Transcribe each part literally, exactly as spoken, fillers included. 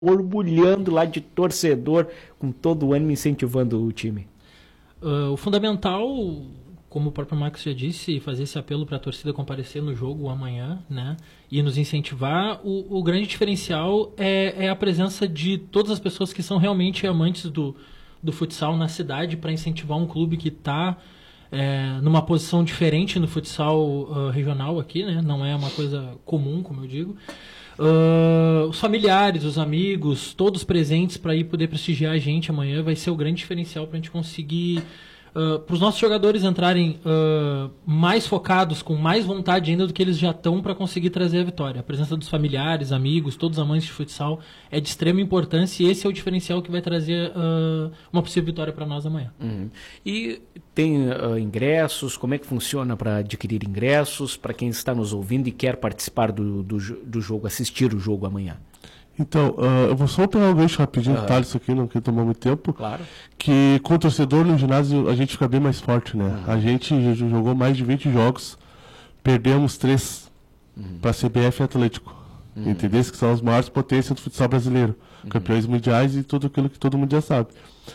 borbulhando lá de torcedor, com todo o ânimo incentivando o time? Uh, o fundamental, como o próprio Max já disse, fazer esse apelo para a torcida comparecer no jogo amanhã, né, e nos incentivar. O, o grande diferencial é, é a presença de todas as pessoas que são realmente amantes do, do futsal na cidade, para incentivar um clube que está é, numa posição diferente no futsal uh, regional aqui, né, não é uma coisa comum, como eu digo. Uh, os familiares, os amigos, todos presentes para ir poder prestigiar a gente amanhã vai ser o grande diferencial para a gente conseguir, uh, para os nossos jogadores entrarem uh, mais focados, com mais vontade ainda do que eles já estão, para conseguir trazer a vitória. A presença dos familiares, amigos, todos amantes de futsal é de extrema importância, e esse é o diferencial que vai trazer uh, uma possível vitória para nós amanhã. Uhum. E tem uh, ingressos? Como é que funciona para adquirir ingressos para quem está nos ouvindo e quer participar do, do, do jogo, assistir o jogo amanhã? Então, uh, eu vou só pegar um gancho rapidinho, uhum. tá? Isso aqui não quer tomar muito tempo. Claro. Que com o torcedor no ginásio a gente fica bem mais forte, né? Uhum. A gente jogou mais de vinte jogos, perdemos três uhum. para C B F e Atlético. Uhum. Entendeu? Que são as maiores potências do futsal brasileiro. Uhum. Campeões mundiais e tudo aquilo que todo mundo já sabe.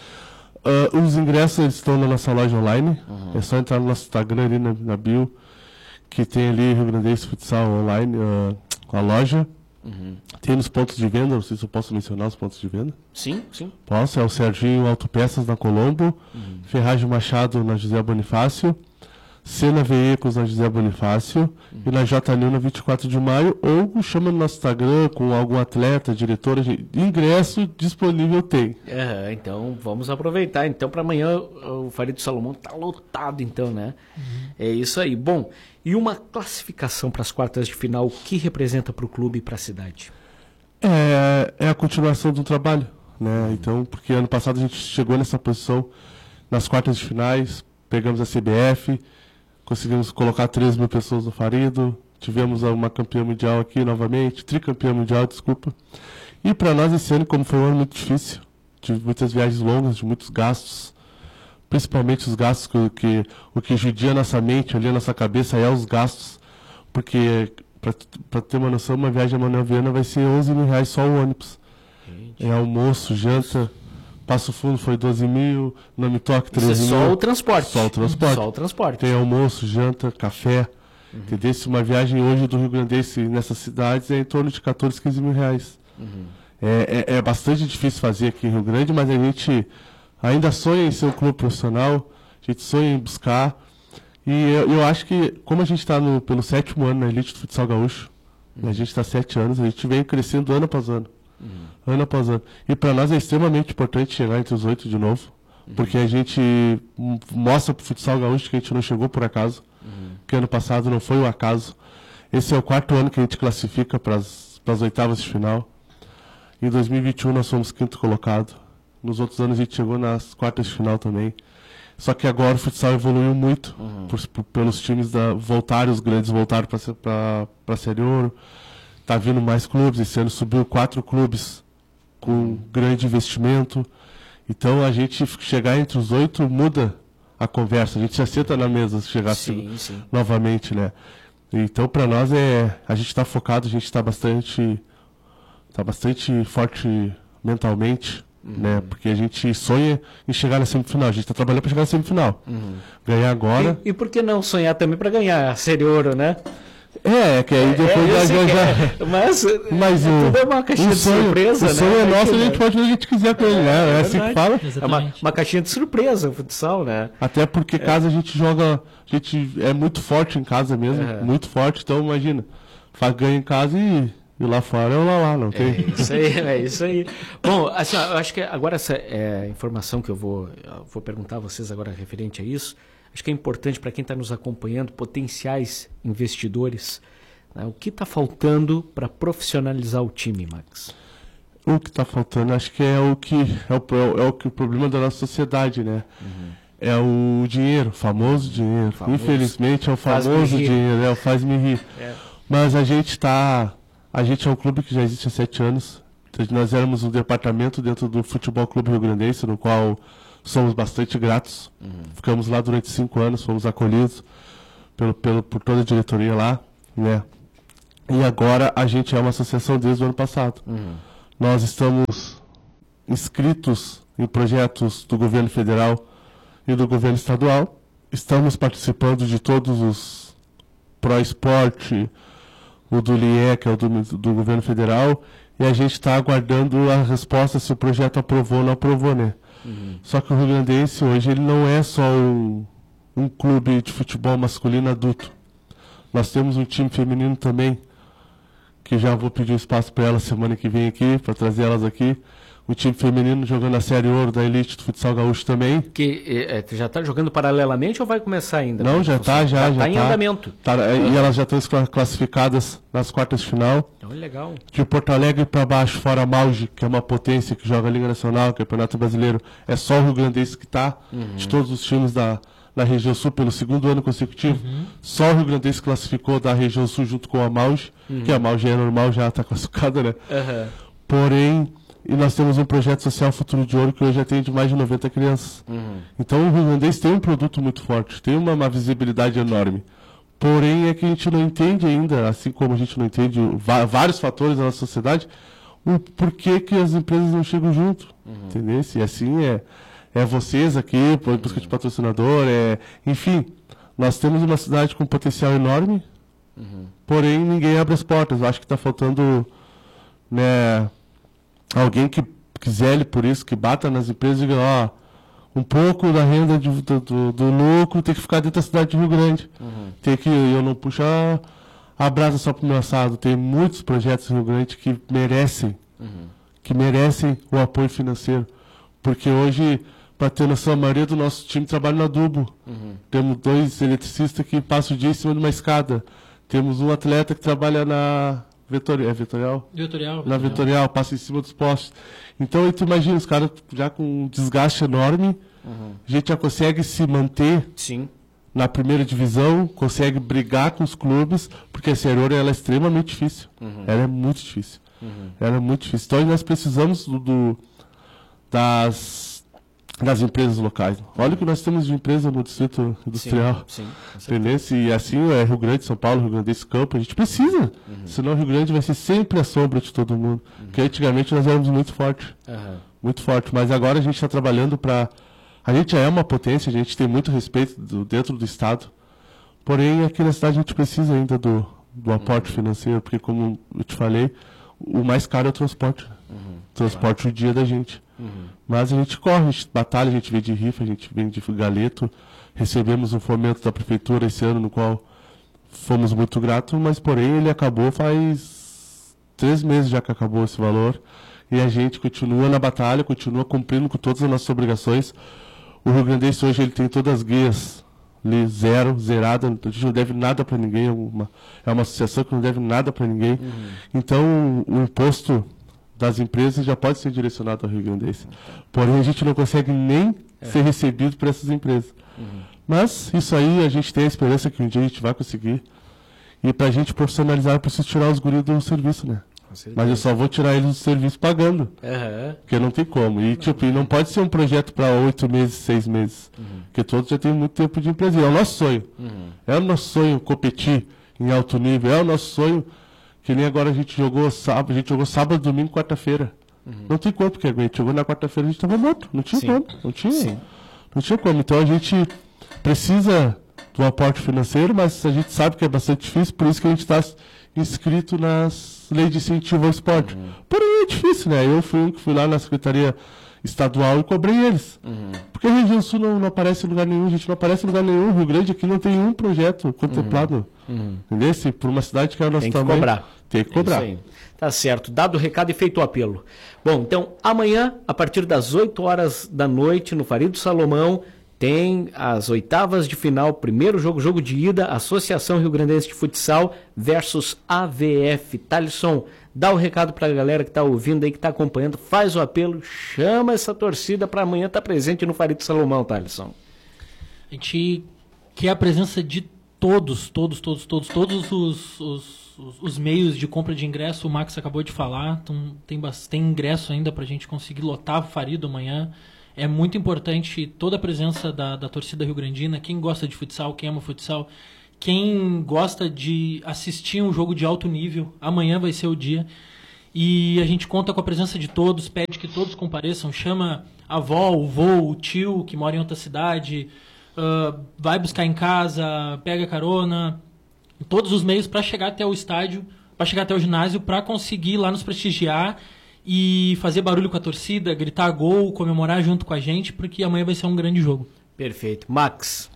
Uh, os ingressos eles estão na nossa loja online. Uhum. É só entrar no nosso Instagram ali na, na bio, que tem ali Rio Grandense Futsal Online, uh, a loja. Uhum. Tem nos pontos de venda, não sei se eu posso mencionar os pontos de venda. Sim, sim. Posso, é o Serginho Autopeças na Colombo, uhum. Ferragem Machado na José Bonifácio, Sena Veículos na José Bonifácio uhum. e na J N U na vinte e quatro de maio, ou chama no nosso Instagram com algum atleta, diretora, ingresso disponível tem. É, então vamos aproveitar. Então para amanhã o Farido Salomão tá lotado então, né? Uhum. É isso aí. Bom, e uma classificação para as quartas de final, o que representa para o clube e para a cidade? É, é a continuação do trabalho, né? Uhum. Então, porque ano passado a gente chegou nessa posição nas quartas de finais, pegamos a C B F, conseguimos colocar três mil pessoas no Farido, tivemos uma campeã mundial aqui novamente, tricampeã mundial, desculpa. E para nós esse ano, como foi um ano muito difícil, de muitas viagens longas, de muitos gastos, principalmente os gastos que, que o que judia a nossa mente, ali a nossa cabeça, é os gastos, porque, para ter uma noção, uma viagem a Manuel Viana vai ser onze mil reais só o ônibus. Gente. É almoço, janta... Passo Fundo foi doze mil, Nome Toque treze mil. Isso é só o transporte. Só o transporte. Só o transporte. Tem almoço, janta, café. Uhum. Entendeu? Uma viagem hoje do Rio Grandense nessas cidades é em torno de quatorze, quinze mil reais. Uhum. É, é, é bastante difícil fazer aqui em Rio Grande, mas a gente ainda sonha em ser um clube profissional, a gente sonha em buscar. E eu, eu acho que, como a gente está pelo sétimo ano na elite do futsal gaúcho, uhum. a gente está sete anos, a gente vem crescendo ano após ano. Uhum. Ano após ano. E para nós é extremamente importante chegar entre os oito de novo, uhum. porque a gente mostra para o futsal gaúcho que a gente não chegou por acaso, uhum. que ano passado não foi um acaso. Esse é o quarto ano que a gente classifica para as oitavas de final. Em dois mil e vinte e um nós fomos quinto colocado. Nos outros anos a gente chegou nas quartas de final também. Só que agora o futsal evoluiu muito, uhum. por, por, pelos times da, voltaram, os grandes voltaram para a Série Ouro. Está vindo mais clubes, esse ano subiu quatro clubes com uhum. grande investimento. Então a gente chegar entre os oito muda a conversa, a gente já senta na mesa se chegar sim, assim, sim. novamente, né? Então para nós é, a gente está focado, a gente está bastante, tá bastante forte mentalmente, uhum. né? Porque a gente sonha em chegar na semifinal, a gente está trabalhando para chegar na semifinal, uhum. ganhar agora. E, e por que não sonhar também para ganhar a Série Ouro, né? É, que aí depois é, já, já, é. Mas, mas é, o, tudo é uma caixinha de sonho, surpresa, o né? O sonho é nosso, a gente pode fazer o que a gente quiser com ele, né? É, é assim que fala. É uma, uma caixinha de surpresa o futsal, né? Até porque é. casa a gente joga, a gente é muito forte em casa mesmo, é. muito forte, então imagina, faz ganho em casa e, e lá fora é lá lá, não tem? É isso aí, é isso aí. Bom, assim, eu acho que agora essa é, informação que eu vou, eu vou perguntar a vocês agora referente a isso, acho que é importante para quem está nos acompanhando, potenciais investidores. O que está faltando para profissionalizar o time, Max? O que está faltando, acho que é o que é o, é o, que, o problema da nossa sociedade, né? Uhum. É o dinheiro, o famoso dinheiro. Famoso. Infelizmente é o famoso dinheiro, é o faz-me rir. É. Mas a gente está, a gente é um clube que já existe há sete anos. Nós éramos um departamento dentro do Futebol Clube Rio Grandense, no qual somos bastante gratos. Uhum. Ficamos lá durante cinco anos, fomos acolhidos pelo, pelo, por toda a diretoria lá, né? E agora a gente é uma associação desde o ano passado. Uhum. Nós estamos inscritos em projetos do governo federal e do governo estadual. Estamos participando de todos os Pro-Esporte, o do L I E, que é o do, do governo federal, e a gente está aguardando a resposta se o projeto aprovou ou não aprovou, né? Uhum. Só que o Rio Grandense hoje ele não é só um, um clube de futebol masculino adulto. Nós temos um time feminino também, que já vou pedir espaço para elas semana que vem aqui, para trazer elas aqui. O time feminino jogando a Série Ouro da Elite do Futsal Gaúcho também. Que é, já está jogando paralelamente ou vai começar ainda? Não, já está, já. Está já em tá, andamento. Tá, e elas já estão classificadas nas quartas de final. Então, legal. De Porto Alegre para baixo, fora a Mauge, que é uma potência que joga a Liga Nacional, Campeonato Brasileiro, é só o Rio Grandense que está, uhum. de todos os times da, da região sul, pelo segundo ano consecutivo. Uhum. Só o Rio Grandense classificou da região sul junto com a Mauge, uhum. que a Mauge é normal, já está classificada, né? Uhum. Porém, e nós temos um projeto social Futuro de Ouro que hoje atende mais de noventa crianças. Uhum. Então o Rio Grandense tem um produto muito forte, tem uma, uma visibilidade enorme. Porém, é que a gente não entende ainda, assim como a gente não entende vários fatores da nossa sociedade, o porquê que as empresas não chegam junto. Uhum. Entendeu? E assim é, é vocês aqui, por busca de patrocinador, é, enfim, nós temos uma cidade com potencial enorme, uhum. porém ninguém abre as portas. Eu acho que está faltando, né, alguém que quiser por isso, que bata nas empresas e diga, ó, um pouco da renda de, do, do, do lucro tem que ficar dentro da cidade de Rio Grande. Uhum. Tem que, eu não puxo a, a brasa só para o meu assado. Tem muitos projetos em Rio Grande que merecem, uhum. que merecem o apoio financeiro. Porque hoje, para ter noção, a maioria do nosso time trabalha no adubo. Uhum. Temos dois eletricistas que passam o dia em cima de uma escada. Temos um atleta que trabalha na Vetorial, é Vetorial? Vetorial. Na Vetorial, passa em cima dos postes. Então, tu imagina, os caras já com um desgaste enorme, uhum. a gente já consegue se manter Sim. na primeira divisão, consegue brigar com os clubes, porque a Série Ouro ela é extremamente difícil. Uhum. Ela é muito difícil. Uhum. Ela é muito difícil. Então, nós precisamos do, do, das, das empresas locais. Olha o que nós temos de empresa no Distrito Industrial. Sim, sim, e assim, é Rio Grande, São Paulo, Rio Grande desse campo, a gente precisa. Uhum. Senão o Rio Grande vai ser sempre a sombra de todo mundo. Uhum. Porque antigamente nós éramos muito fortes. Uhum. Muito forte. Mas agora a gente está trabalhando para... A gente já é uma potência, a gente tem muito respeito do, dentro do Estado. Porém, aqui na cidade a gente precisa ainda do, do aporte uhum. financeiro, porque como eu te falei, o mais caro é o transporte. Uhum. Transporte claro. O dia da gente. Uhum. Mas a gente corre, a gente batalha, a gente vem de rifa, a gente vem de galeto. Recebemos um fomento da prefeitura esse ano, no qual fomos muito gratos, mas porém ele acabou faz três meses já que acabou esse valor. E a gente continua na batalha, continua cumprindo com todas as nossas obrigações. O Rio Grandense hoje ele tem todas as guias ali, zero, zerada, a gente não deve nada para ninguém, é uma, é uma associação que não deve nada para ninguém. Uhum. Então o, o imposto das empresas já pode ser direcionado ao Rio Grandense. Porém, a gente não consegue nem é. ser recebido por essas empresas. Uhum. Mas, isso aí, a gente tem a esperança que um dia a gente vai conseguir. E para a gente profissionalizar, eu preciso tirar os guris do serviço, né? Mas eu só vou tirar eles do serviço pagando. Uhum. Porque não tem como. E, tipo, e não pode ser um projeto para oito meses, seis meses. Uhum. Porque todos já têm muito tempo de empresa. E é o nosso sonho. Uhum. É o nosso sonho competir em alto nível. É o nosso sonho. Que nem agora a gente jogou sábado, a gente jogou sábado, domingo, quarta-feira. Uhum. Não tem como, porque a gente jogou na quarta-feira, a gente estava morto. Não tinha Sim. como. Não tinha, Sim. não tinha como. Então a gente precisa do aporte financeiro, mas a gente sabe que é bastante difícil, por isso que a gente está inscrito nas leis de incentivo ao esporte. Uhum. Porém é difícil, né? Eu fui um que fui lá na Secretaria Estadual e cobrei eles. Uhum. Porque a região sul não, não aparece em lugar nenhum, a gente não aparece em lugar nenhum. Rio Grande aqui não tem um projeto contemplado. Uhum. Entendeu? Se por uma cidade que é o nosso tem que tamanho, cobrar. Tem que cobrar. É isso aí. Tá certo. Dado o recado e feito o apelo. Bom, então amanhã, a partir das oito horas da noite, no Farido Salomão, tem as oitavas de final, primeiro jogo, jogo de ida, Associação Rio Grandense de Futsal versus A V F. Thalisson, dá o recado para a galera que está ouvindo aí, que está acompanhando, faz o apelo, chama essa torcida para amanhã estar tá presente no Farido Salomão, Thalisson. A gente quer a presença de todos, todos, todos, todos, todos os, os, os, os meios de compra de ingresso, o Max acabou de falar, então tem, tem ingresso ainda para a gente conseguir lotar o Farido amanhã. É muito importante toda a presença da, da torcida rio-grandina, quem gosta de futsal, quem ama futsal, quem gosta de assistir um jogo de alto nível, amanhã vai ser o dia. E a gente conta com a presença de todos, pede que todos compareçam, chama a avó, o vô, o tio que mora em outra cidade, uh, vai buscar em casa, pega carona, todos os meios para chegar até o estádio, para chegar até o ginásio, para conseguir lá nos prestigiar e fazer barulho com a torcida, gritar gol, comemorar junto com a gente, porque amanhã vai ser um grande jogo. Perfeito. Max?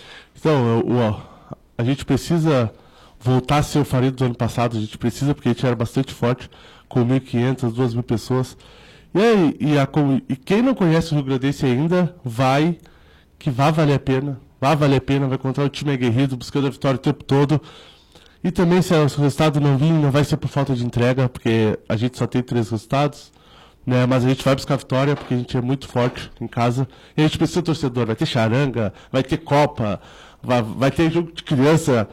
Então, ó, a gente precisa voltar a ser o Faria do ano passado, a gente precisa, porque a gente era bastante forte, com mil e quinhentas, duas mil pessoas. E, aí, e, a, e quem não conhece o Rio Grandense ainda, vai, que vai valer a pena, vai valer a pena, vai encontrar o time aguerrido, buscando a vitória o tempo todo. E também, se o resultado não vir, não vai ser por falta de entrega, porque a gente só tem três resultados, né? Mas a gente vai buscar a vitória, porque a gente é muito forte em casa. E a gente precisa de torcedor, vai ter charanga, vai ter copa, vai, vai ter jogo de criança.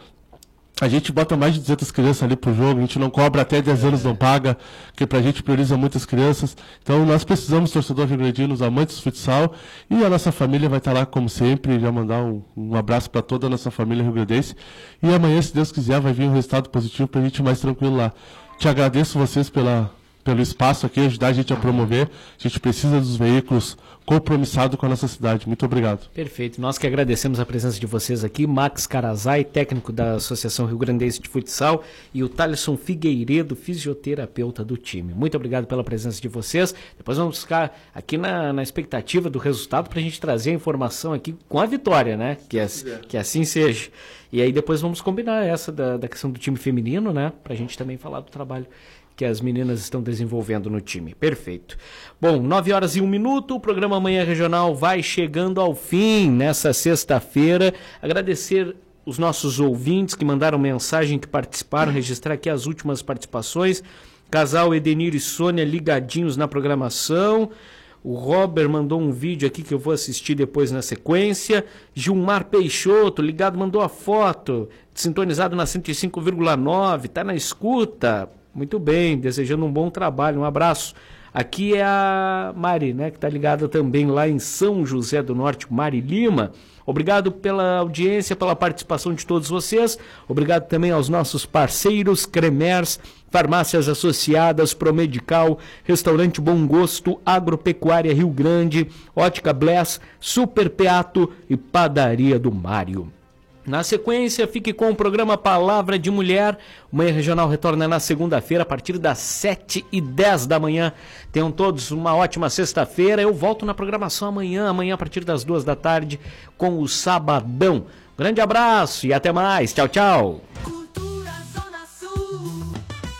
A gente bota mais de duzentas crianças ali pro jogo, a gente não cobra até dez anos, não paga, porque pra gente prioriza muitas crianças. Então nós precisamos, torcedor rio-grandino, os amantes do futsal, e a nossa família vai estar lá como sempre, já mandar um, um abraço para toda a nossa família rio-grandense. E amanhã, se Deus quiser, vai vir um resultado positivo pra gente ir mais tranquilo lá. Te agradeço vocês pela, pelo espaço aqui, ajudar a gente a promover. A gente precisa dos veículos compromissados com a nossa cidade. Muito obrigado. Perfeito. Nós que agradecemos a presença de vocês aqui. Max Carazai, técnico da Associação Rio Grandense de Futsal, e o Thaleson Figueiredo, fisioterapeuta do time. Muito obrigado pela presença de vocês. Depois vamos ficar aqui na, na expectativa do resultado para a gente trazer a informação aqui com a vitória, né? Que, as, que assim seja. E aí depois vamos combinar essa da, da questão do time feminino, né? Para a gente também falar do trabalho que as meninas estão desenvolvendo no time. Perfeito. Bom, nove horas e um minuto, o programa Amanhã Regional vai chegando ao fim nessa sexta-feira. Agradecer os nossos ouvintes que mandaram mensagem, que participaram, registrar aqui as últimas participações. Casal Edenir e Sônia ligadinhos na programação. O Robert mandou um vídeo aqui que eu vou assistir depois na sequência. Gilmar Peixoto, ligado, mandou a foto, sintonizado na cento e cinco vírgula nove, tá na escuta. Muito bem, desejando um bom trabalho, um abraço. Aqui é a Mari, né, que está ligada também lá em São José do Norte, Mari Lima. Obrigado pela audiência, pela participação de todos vocês. Obrigado também aos nossos parceiros, Cremers, Farmácias Associadas, Promedical, Restaurante Bom Gosto, Agropecuária Rio Grande, Ótica Bless, Super Peato e Padaria do Mário. Na sequência, fique com o programa Palavra de Mulher. O Manhã Regional retorna na segunda-feira, a partir das sete e dez da manhã. Tenham todos uma ótima sexta-feira. Eu volto na programação amanhã, amanhã a partir das duas da tarde, com o Sabadão. Grande abraço e até mais. Tchau, tchau. Cultura Zona Sul.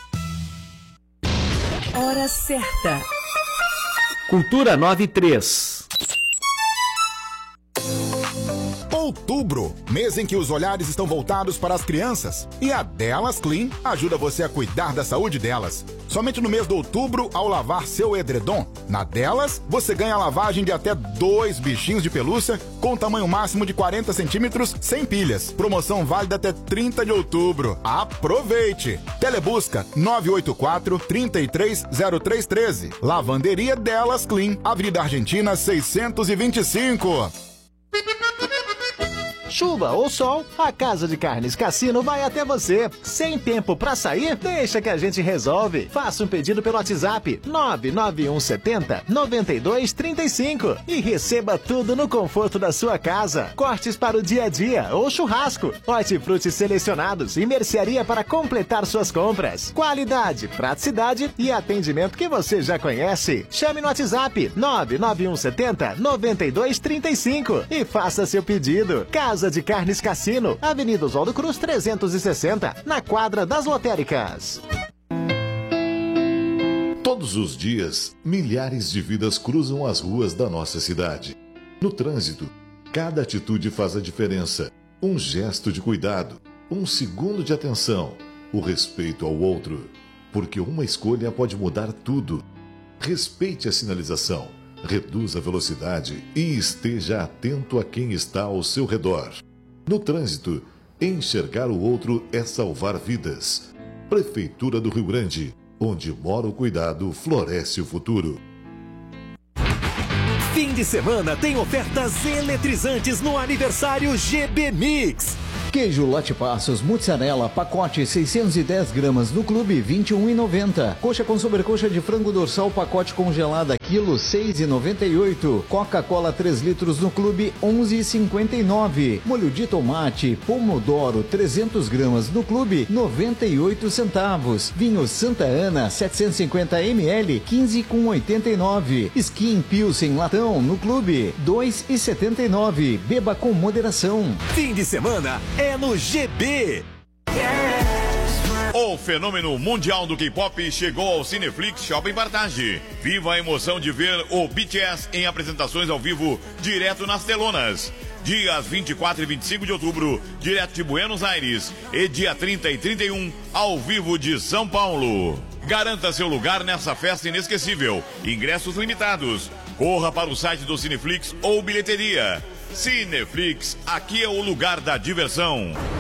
Hora certa. Cultura nove e três. Outubro, mês em que os olhares estão voltados para as crianças. E a Delas Clean ajuda você a cuidar da saúde delas. Somente no mês de outubro, ao lavar seu edredom, na Delas, você ganha a lavagem de até dois bichinhos de pelúcia com tamanho máximo de quarenta centímetros, sem pilhas. Promoção válida até trinta de outubro. Aproveite! Telebusca nove oito quatro, três três zero três um três. Lavanderia Delas Clean, Avenida Argentina seiscentos e vinte e cinco. Chuva ou sol, a Casa de Carnes Cassino vai até você. Sem tempo pra sair? Deixa que a gente resolve. Faça um pedido pelo WhatsApp nove nove um sete zero, nove dois três cinco e receba tudo no conforto da sua casa. Cortes para o dia a dia ou churrasco, hortifrutis selecionados e mercearia para completar suas compras. Qualidade, praticidade e atendimento que você já conhece. Chame no WhatsApp nove nove um sete zero, nove dois três cinco e faça seu pedido. Casa Casa de Carnes Cassino, Avenida Oswaldo Cruz trezentos e sessenta, na quadra das lotéricas. Todos os dias, milhares de vidas cruzam as ruas da nossa cidade. No trânsito, cada atitude faz a diferença. Um gesto de cuidado, um segundo de atenção, o respeito ao outro. Porque uma escolha pode mudar tudo. Respeite a sinalização. Reduza a velocidade e esteja atento a quem está ao seu redor. No trânsito, enxergar o outro é salvar vidas. Prefeitura do Rio Grande, onde mora o cuidado, floresce o futuro. Fim de semana tem ofertas eletrizantes no aniversário G B Mix. Queijo Lote Passos, mussarela, pacote seiscentos e dez gramas no clube, vinte e um reais e noventa centavos. Coxa com sobrecoxa de frango dorsal, pacote congelada, quilo, seis reais e noventa e oito centavos. Coca-Cola três litros no clube, onze reais e cinquenta e nove centavos. Molho de tomate, pomodoro, trezentos gramas no clube, noventa e oito centavos. Vinho Santa Ana, setecentos e cinquenta mililitros, quinze reais e oitenta e nove centavos. Skin Pilsen latão no clube, dois reais e setenta e nove centavos. Beba com moderação. Fim de semana é no G B. O fenômeno mundial do K-pop chegou ao Cineflix Shopping Partage. Viva a emoção de ver o B T S em apresentações ao vivo, direto nas telonas. Dias vinte e quatro e vinte e cinco de outubro, direto de Buenos Aires. E dia trinta e trinta e um, ao vivo de São Paulo. Garanta seu lugar nessa festa inesquecível. Ingressos limitados. Corra para o site do Cineflix ou bilheteria. Cineflix, aqui é o lugar da diversão.